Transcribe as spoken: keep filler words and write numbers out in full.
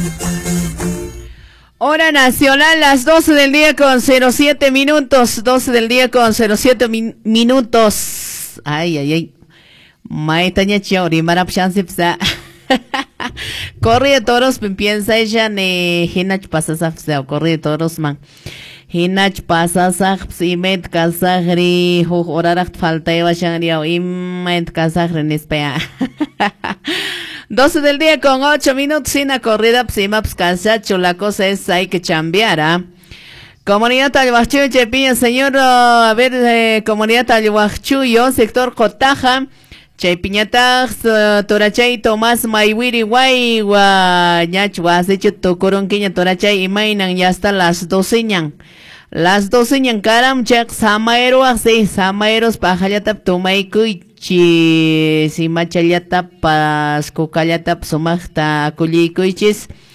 Hora nacional, las doce del día con cero siete minutos. doce del día con cero siete min minutos. Ay, ay, ay. Maetaña chiauri, marapshanse psa. Corre de toros, piensa ella, ne, hinach pasasa, corre de toros, man. Hinach pasasa, imet kasagri, hu orarak falta eva shangriao, imet kasagri nispea. doce del día con ocho minutos, sin la corrida, psimaps cansacho, la cosa es, hay que chambear, ¿ah? Comunidad Talhuachuyo, Chepiña, señor, a ver, eh, comunidad Talhuachuyo, sector Cotaja, Chepiñatax, uh, Torachay, Tomás, Maiwiri, Guay, Guañach, Guasecho, Tocoronquiña, Torachay, y Mainan, ya hasta las doce ñan. Las doce ñan, caram, chak, Samaero, así, Samaeros, Pajayatap, Tomaicuy, Chi, si Machayatap, Pas, Cucayatap, Sumachta, Culicuichis,